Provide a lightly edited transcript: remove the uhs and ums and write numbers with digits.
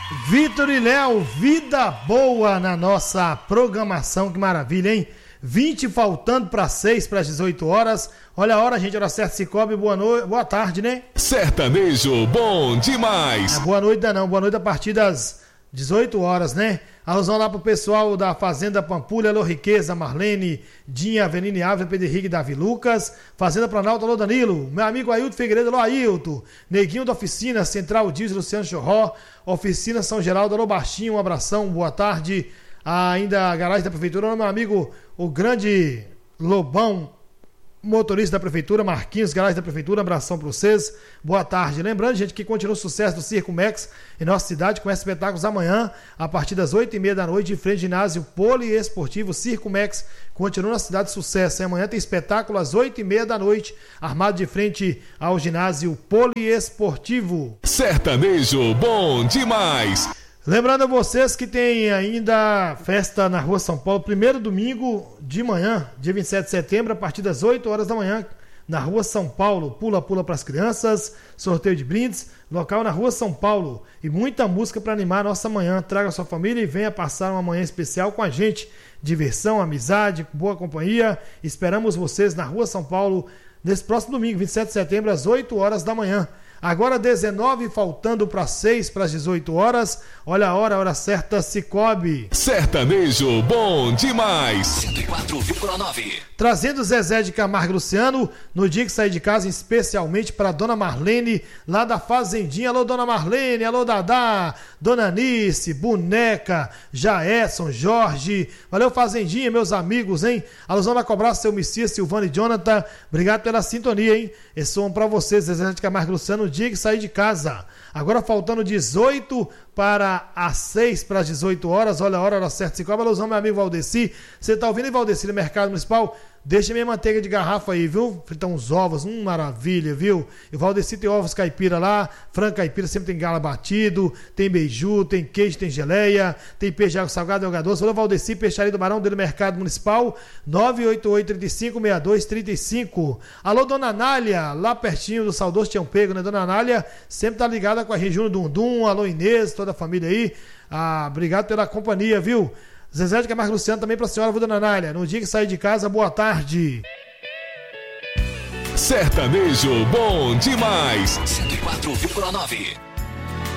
Vitor e Léo, vida boa na nossa programação, que maravilha, hein? 20 faltando para 6 para as 18 horas. Olha a hora, gente, hora certa, Cicobi, boa tarde, né? Sertanejo bom demais. Boa noite, não, boa noite a partir das 18 horas, né? Alusão lá pro pessoal da Fazenda Pampulha, alô Riqueza, Marlene, Dinha, Avenida Ávila, Pedro Henrique, Davi Lucas, Fazenda Planalto, alô Danilo, meu amigo Ailton Figueiredo, alô Ailton, Neguinho da Oficina, Central Diz, Luciano Chorró, Oficina São Geraldo, alô Baixinho, um abração, boa tarde. Ainda a garagem da prefeitura, alô meu amigo, o grande Lobão, motorista da prefeitura, Marquinhos, garagem da prefeitura, um abração para vocês, boa tarde. Lembrando, gente, que continua o sucesso do Circo Max em nossa cidade, com espetáculos amanhã, a partir das 8h30 da noite, em frente ao ginásio poliesportivo Circo Max, continua na cidade de sucesso. Amanhã tem espetáculo às 8h30 da noite, armado de frente ao ginásio poliesportivo. Sertanejo bom demais. Lembrando a vocês que tem ainda festa na Rua São Paulo, primeiro domingo de manhã, dia 27 de setembro, a partir das 8 horas da manhã, na Rua São Paulo. Pula-pula para as crianças, sorteio de brindes, local na Rua São Paulo. E muita música para animar a nossa manhã. Traga sua família e venha passar uma manhã especial com a gente. Diversão, amizade, boa companhia. Esperamos vocês na Rua São Paulo nesse próximo domingo, 27 de setembro, às 8 horas da manhã. Agora 19, faltando para 6 para as 18 horas. Olha a hora certa, Cicobi. Sertanejo bom demais. 104,9. Trazendo Zezé de Camargo e Luciano, no dia que sair de casa, especialmente para Dona Marlene, lá da Fazendinha. Alô, Dona Marlene, alô, Dadá, Dona Anice, Boneca, Jaedson, Jorge. Valeu, Fazendinha, meus amigos, hein? Alusão da Cobraça, seu Messias, Silvano e Jonathan. Obrigado pela sintonia, hein? Esse som para vocês, Zezé de Camargo e Luciano, no dia que sair de casa. Agora faltando 18 para as 6 para as 18 horas. Olha a hora certa, Cicobi. Alusão, meu amigo Valdeci. Você tá ouvindo, Valdeci, no Mercado Municipal? Deixa minha manteiga de garrafa aí, viu? Fritar uns ovos, maravilha, viu? E o Valdeci tem ovos caipira lá, frango caipira, sempre tem gala batido, tem beiju, tem queijo, tem geleia, tem peixe de água salgada, água doce. Alô, Valdeci, peixaria do Barão, dele Mercado Municipal, 988-356235. Alô, Dona Nália, lá pertinho do saudoso Tião Pego, né? Dona Nália sempre tá ligada com a região do Dundum. Alô, Inês, toda a família aí. Obrigado pela companhia, viu? Zezé de Camargo Luciano também para a senhora, Dona Nália. No dia que sair de casa, boa tarde. Sertanejo bom demais. 104,9.